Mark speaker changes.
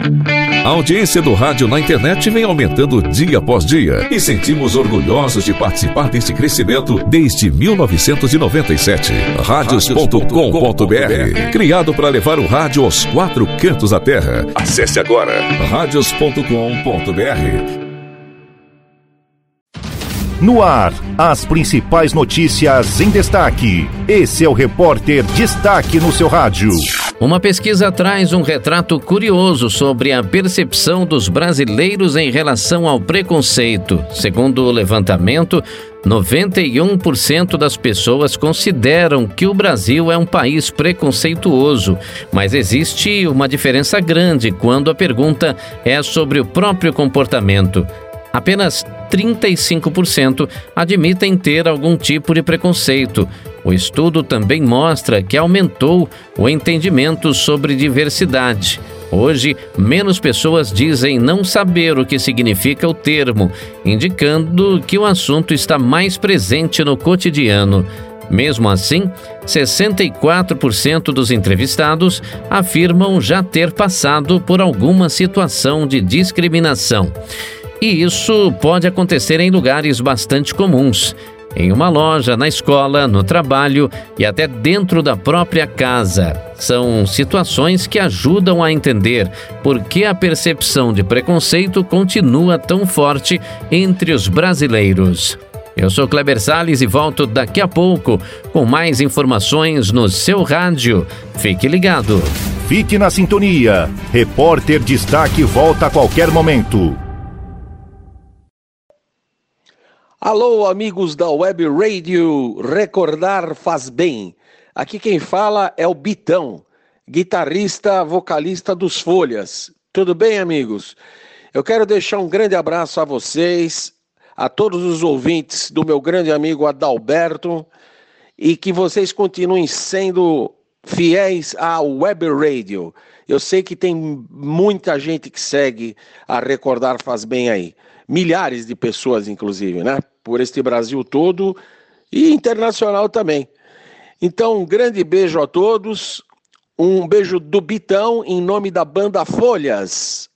Speaker 1: A audiência do rádio na internet vem aumentando dia após dia e sentimos orgulhosos de participar deste crescimento desde 1997. Radios.com.br, criado para levar o rádio aos 4 cantos da terra. Acesse agora radios.com.br.
Speaker 2: No ar, as principais notícias em destaque. Esse é o Repórter Destaque no seu rádio.
Speaker 3: Uma pesquisa traz um retrato curioso sobre a percepção dos brasileiros em relação ao preconceito. Segundo o levantamento, 91% das pessoas consideram que o Brasil é um país preconceituoso, mas existe uma diferença grande quando a pergunta é sobre o próprio comportamento. Apenas 35% admitem ter algum tipo de preconceito. O estudo também mostra que aumentou o entendimento sobre diversidade. Hoje, menos pessoas dizem não saber o que significa o termo, indicando que o assunto está mais presente no cotidiano. Mesmo assim, 64% dos entrevistados afirmam já ter passado por alguma situação de discriminação. E isso pode acontecer em lugares bastante comuns, em uma loja, na escola, no trabalho e até dentro da própria casa. São situações que ajudam a entender por que a percepção de preconceito continua tão forte entre os brasileiros. Eu sou Kleber Salles e volto daqui a pouco com mais informações no seu rádio. Fique ligado.
Speaker 2: Fique na sintonia. Repórter Destaque volta a qualquer momento.
Speaker 4: Alô, amigos da Web Radio, recordar faz bem. Aqui quem fala é o Bitão, guitarrista, vocalista dos Folhas. Tudo bem, amigos? Eu quero deixar um grande abraço a vocês, a todos os ouvintes do meu grande amigo Adalberto, e que vocês continuem sendo fiéis à Web Radio. Eu sei que tem muita gente que segue a Recordar Faz Bem aí. Milhares de pessoas, inclusive, né? Por este Brasil todo e internacional também. Então, um grande beijo a todos. Um beijo do Bitão em nome da banda Folhas.